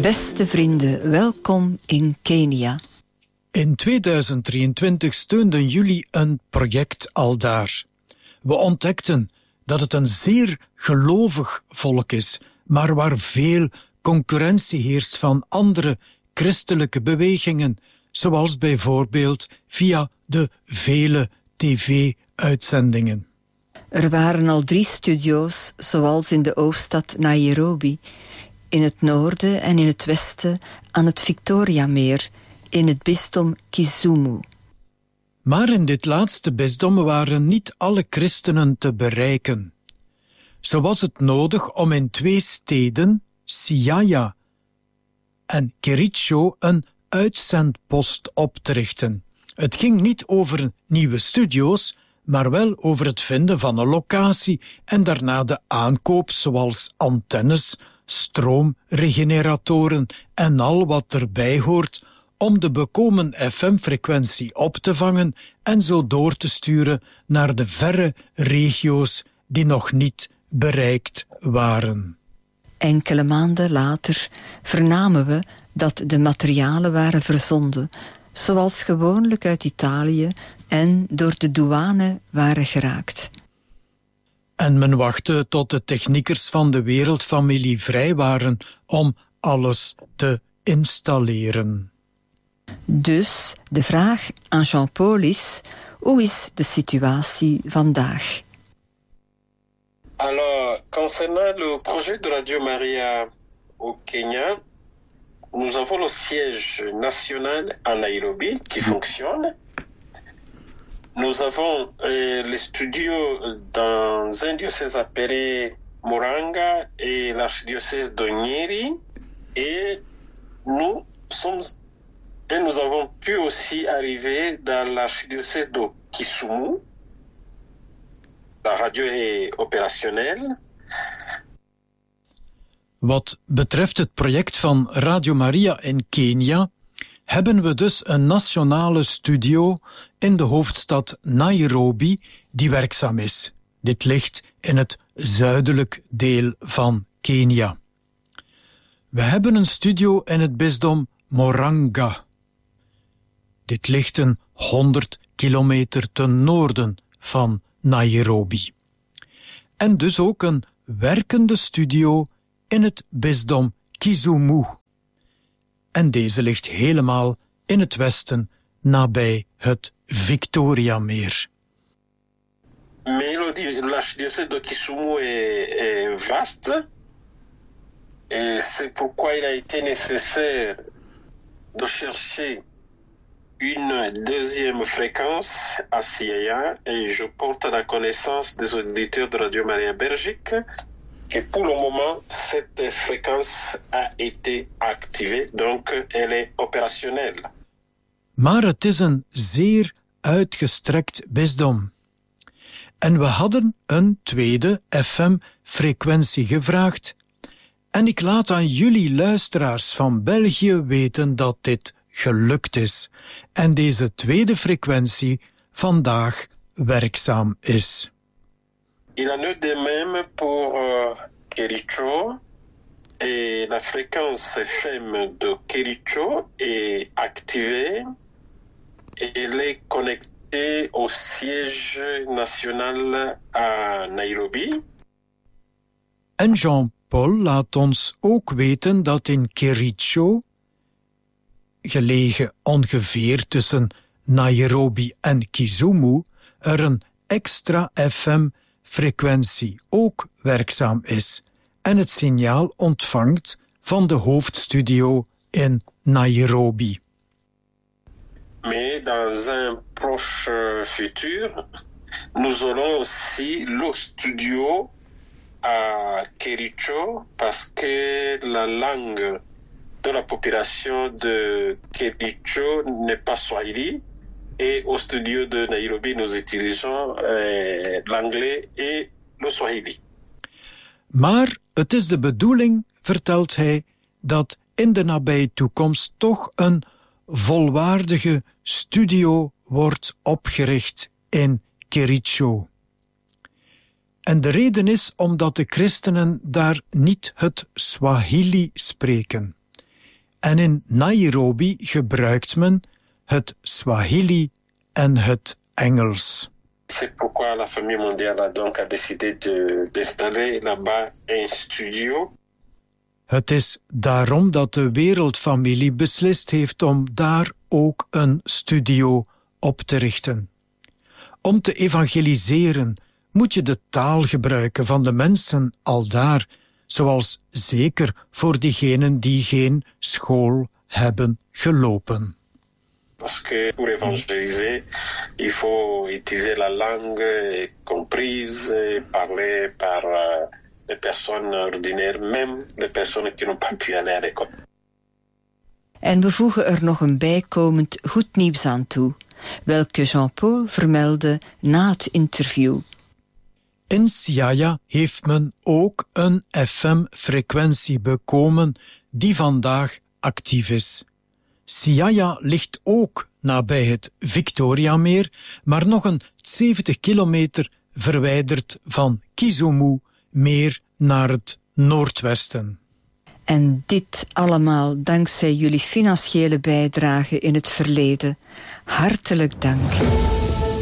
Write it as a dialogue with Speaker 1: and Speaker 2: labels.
Speaker 1: Beste vrienden, welkom in Kenia.
Speaker 2: In 2023 steunden jullie een project aldaar. We ontdekten dat het een zeer gelovig volk is, maar waar veel concurrentie heerst van andere christelijke bewegingen, zoals bijvoorbeeld via de vele tv-uitzendingen.
Speaker 1: Er waren al 3 studio's, zoals in de hoofdstad Nairobi, in het noorden en in het westen aan het Victoriameer, in het bisdom Kisumu.
Speaker 2: Maar in dit laatste bisdom waren niet alle christenen te bereiken. Zo was het nodig om in 2 steden, Siaya en Kericho, een uitzendpost op te richten. Het ging niet over nieuwe studio's, maar wel over het vinden van een locatie en daarna de aankoop zoals antennes, stroomregeneratoren en al wat erbij hoort om de bekomen FM-frequentie op te vangen en zo door te sturen naar de verre regio's die nog niet bereikt waren.
Speaker 1: Enkele maanden later vernamen we dat de materialen waren verzonden, zoals gewoonlijk uit Italië, en door de douane waren geraakt.
Speaker 2: En men wachtte tot de techniekers van de Wereldfamilie vrij waren om alles te installeren.
Speaker 1: Dus de vraag aan Jean-Paul is: hoe is de situatie vandaag?
Speaker 3: Alors, concernant le projet de Radio Maria au Kenya, nous avons le siège national à Nairobi qui fonctionne. Nous avons les studios dans un diocèse appelé Murang'a et l'archidiocèse de Nyeri. Et nous avons pu aussi arriver dans l'archidiocèse de Kisumu. La radio est opérationnelle.
Speaker 2: Wat betreft het project van Radio Maria in Kenia, hebben we dus een nationale studio in de hoofdstad Nairobi die werkzaam is. Dit ligt in het zuidelijk deel van Kenia. We hebben een studio in het bisdom Murang'a. Dit ligt een 100 kilometer ten noorden van Nairobi. En dus ook een werkende studio in het bisdom Kisumu. En deze ligt helemaal in het westen, nabij het Victoriameer.
Speaker 3: L'archidiocèse de Kisumu est vaste. Et c'est pourquoi il a été nécessaire de chercher une deuxième fréquence à Siaya. Et je porte à la connaissance des auditeurs de Radio Maria Belgique que pour le moment, cette fréquence a été activée, donc elle est opérationnelle.
Speaker 2: Maar het is een zeer uitgestrekt bisdom. En we hadden een tweede FM-frequentie gevraagd. En ik laat aan jullie luisteraars van België weten dat dit gelukt is. En deze tweede frequentie vandaag werkzaam is.
Speaker 3: Il en est de même pour Kericho. Et la fréquence FM de Kericho est activée. Et elle est connectée au siège national à Nairobi.
Speaker 2: En Jean-Paul laat ons ook weten dat in Kericho, gelegen ongeveer tussen Nairobi en Kisumu, er een extra FM-frequentie ook werkzaam is en het signaal ontvangt van de hoofdstudio in Nairobi.
Speaker 3: Mais dans un proche futur, nous aurons aussi le studio à Kericho parce que la langue de la population de Kericho n'est pas Swahili. Et au studio de Nairobi, nous utilisons l'anglais et le Swahili.
Speaker 2: Maar het is de bedoeling, vertelt hij, dat in de nabije toekomst toch een volwaardige studio wordt opgericht in Kericho. En de reden is omdat de christenen daar niet het Swahili spreken. En in Nairobi gebruikt men het Swahili en het Engels.
Speaker 3: C'est pourquoi la famille mondiale a donc décidé d'installer là-bas un studio.
Speaker 2: Het is daarom dat de Wereldfamilie beslist heeft om daar ook een studio op te richten. Om te evangeliseren moet je de taal gebruiken van de mensen aldaar, zoals zeker voor diegenen die geen school hebben gelopen.
Speaker 3: Parce que pour évangéliser, il faut utiliser la langue comprise, parlée par les personnes ordinaires, même les personnes qui n'ont pas pu aller à l'école.
Speaker 1: En we voegen er nog een bijkomend goed nieuws aan toe, welke Jean-Paul vermeldde na het interview.
Speaker 2: In Siaya heeft men ook een FM-frequentie bekomen die vandaag actief is. Siaya ligt ook nabij het Victoriameer, maar nog een 70 kilometer verwijderd van Kisumu, meer naar het noordwesten.
Speaker 1: En dit allemaal dankzij jullie financiële bijdrage in het verleden. Hartelijk dank.